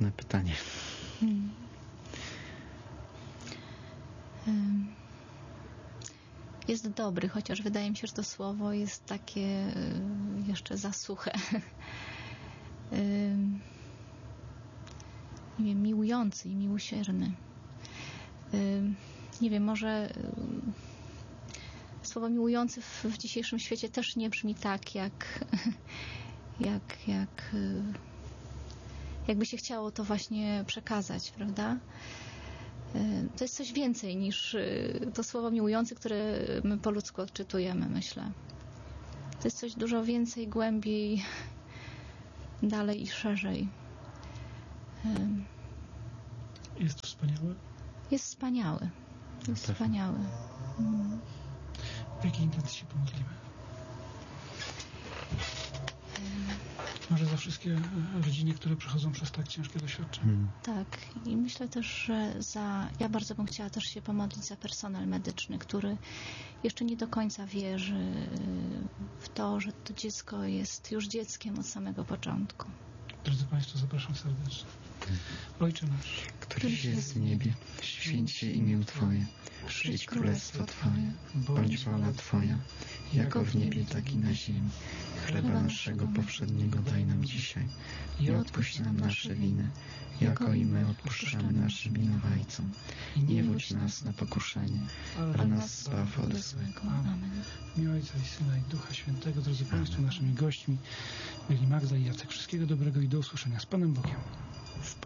trudne pytanie. Jest dobry, chociaż wydaje mi się, że to słowo jest takie jeszcze za suche. Nie wiem, miłujący i miłosierny. Nie wiem, może słowo miłujący w dzisiejszym świecie też nie brzmi tak, jakby się chciało to właśnie przekazać, prawda? To jest coś więcej niż to słowo miłujący, które my po ludzku odczytujemy, myślę. To jest coś dużo więcej, głębiej, dalej i szerzej. Jest to wspaniałe? Jest wspaniały. Jest wspaniały. W jakiej intencji się pomodlimy? Może za wszystkie rodziny, które przechodzą przez tak ciężkie doświadczenia. Tak. I myślę też, że ja bardzo bym chciała też się pomodlić za personel medyczny, który jeszcze nie do końca wierzy w to, że to dziecko jest już dzieckiem od samego początku. Drodzy Państwo, zapraszam serdecznie. Ojcze nasz, Któryś jest w niebie, święć się imię Twoje, przyjdź królestwo Twoje, bądź wola Twoja, jako w niebie, tak i na ziemi. Chleba naszego powszedniego daj nam dzisiaj i odpuść nam nasze winy, jako i my odpuszczamy naszym winowajcom. I nie wódź nas na pokuszenie, ale nas zbaw od złego. Amen. w imię Ojca i Syna i Ducha Świętego. Drodzy Państwo, naszymi gośćmi byli Magda i Jacek. Wszystkiego dobrego i do usłyszenia. Z Panem Bogiem.